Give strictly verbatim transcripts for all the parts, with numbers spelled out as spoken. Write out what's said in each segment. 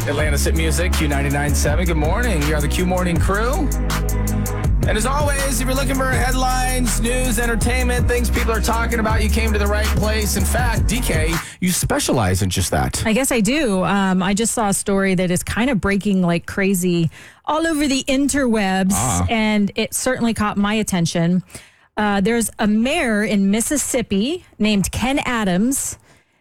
Atlanta Sit Music, Q ninety-nine point seven. Good morning. You're on the Q Morning Crew. And as always, if you're looking for headlines, news, entertainment, things people are talking about, you came to the right place. In fact, D K, you specialize in just that. I guess I do. Um, I just saw a story that is kind of breaking like crazy all over the interwebs, ah. and it certainly caught my attention. Uh, there's a mayor in Mississippi named Ken Adams.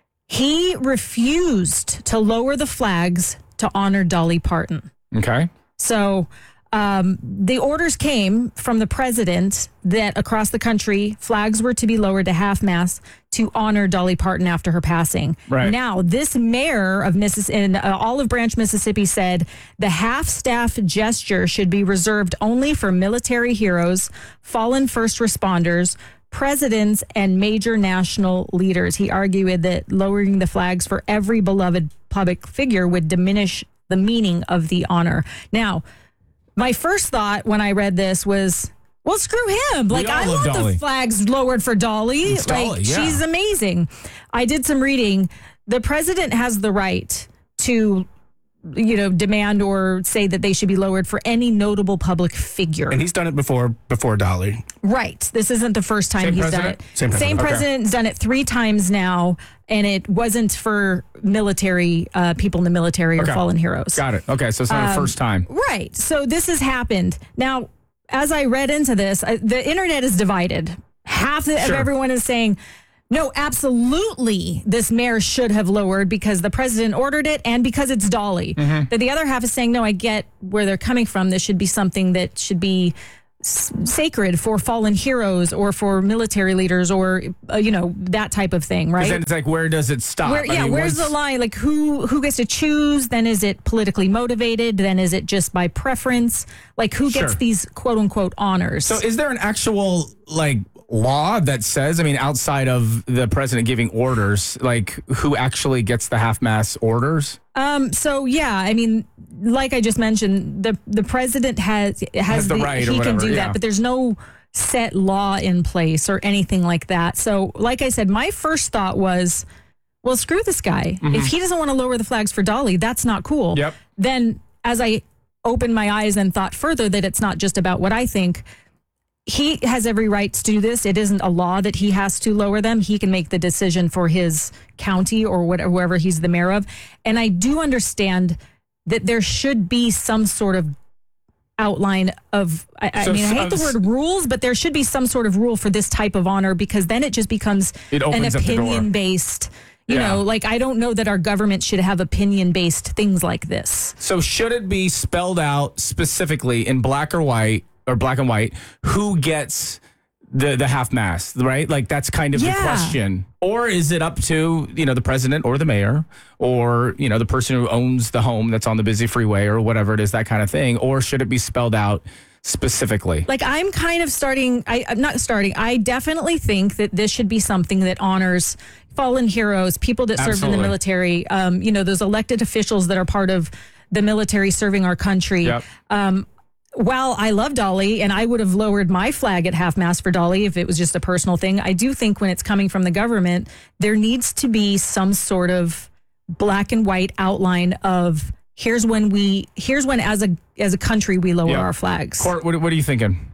He refused to lower the flags to honor Dolly Parton. Okay. So um, the orders came from the president that across the country, flags were to be lowered to half-mast to honor Dolly Parton after her passing. Right. Now, this mayor of Missis- in uh, Olive Branch, Mississippi, said the half-staff gesture should be reserved only for military heroes, fallen first responders, presidents, and major national leaders. He argued that lowering the flags for every beloved public figure would diminish the meaning of the honor. Now, my first thought when I read this was, well, screw him. Like, I want Dolly. the flags lowered for Dolly. It's like, Dolly, yeah. She's amazing. I did some reading. The president has the right to, you know, demand or say that they should be lowered for any notable public figure. And he's done it before, before Dolly. Right. This isn't the first time Same he's president? done it. Same president. Same Okay. president's done it three times now, and it wasn't for military, uh, people in the military or Okay. fallen heroes. Got it. Okay, so it's not Um, the first time. Right. So this has happened. Now, as I read into this, I, the internet is divided. Half of Sure. everyone is saying, no, absolutely, this mayor should have lowered because the president ordered it and because it's Dolly. Mm-hmm. Then the other half is saying, no, I get where they're coming from. This should be something that should be s- sacred for fallen heroes or for military leaders or, uh, you know, that type of thing, right? Then it's like, where does it stop? Where, I yeah, mean, where's once- the line? Like, who who gets to choose? Then is it politically motivated? Then is it just by preference? Like, who gets Sure. these quote unquote honors? So is there an actual, like, law that says, I mean, outside of the president giving orders, like, who actually gets the half-mast orders? um, so yeah, I mean, like I just mentioned, the the president has has, Has the right or he whatever, can do yeah. that, but there's no set law in place or anything like that. So, like I said, my first thought was, well, screw this guy. If he doesn't want to lower the flags for Dolly, that's not cool. Yep. Then, as I opened my eyes and thought further that it's not just about what I think, he has every right to do this. It isn't a law that he has to lower them. He can make the decision for his county or whatever, wherever he's the mayor of. And I do understand that there should be some sort of outline of, I, I So mean, I hate the some- word rules, but there should be some sort of rule for this type of honor, because then it just becomes It an opens up the door. opinion-based, you Yeah. know, like, I don't know that our government should have opinion-based things like this. So should it be spelled out specifically in black or white, or black and white, who gets the the half mast, right? Like, that's kind of Yeah. the question. Or is it up to, you know, the president or the mayor or, you know, the person who owns the home that's on the busy freeway or whatever it is, that kind of thing? Or should it be spelled out specifically? Like, I'm kind of starting, I, I'm not starting, I definitely think that this should be something that honors fallen heroes, people that served in Absolutely. the military, um, you know, those elected officials that are part of the military serving our country. Yep. Um, while I love Dolly, and I would have lowered my flag at half-mast for Dolly if it was just a personal thing, I do think when it's coming from the government, there needs to be some sort of black and white outline of here's when we, here's when as a as a country we lower Yeah. our flags. Court, what, what are you thinking?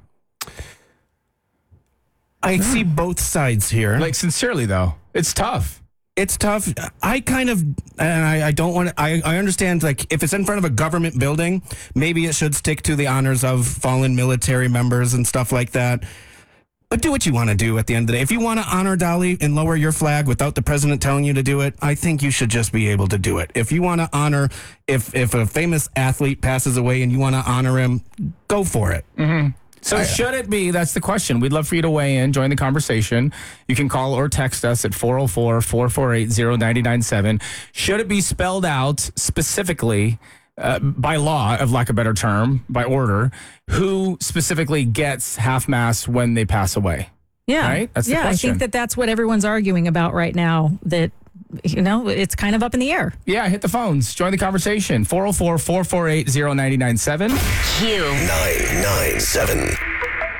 I see both sides here. Like, sincerely, though, it's tough. It's tough. I kind of, and I, I don't want to, I, I understand, like, if it's in front of a government building, maybe it should stick to the honors of fallen military members and stuff like that. But do what you want to do at the end of the day. If you want to honor Dolly and lower your flag without the president telling you to do it, I think you should just be able to do it. If you want to honor, if, if a famous athlete passes away and you want to honor him, go for it. Mm-hmm. So should it be, that's the question. We'd love for you to weigh in, join the conversation. You can call or text us at four oh four, four four eight, oh nine nine seven. Should it be spelled out specifically uh, by law, of lack of a better term, by order, who specifically gets half-mast when they pass away? Yeah. Right? That's the yeah, question. I think that that's what everyone's arguing about right now, that, you know, it's kind of up in the air. Yeah, hit the phones. Join the conversation. four oh four, four four eight, oh nine nine seven. Q nine nine seven.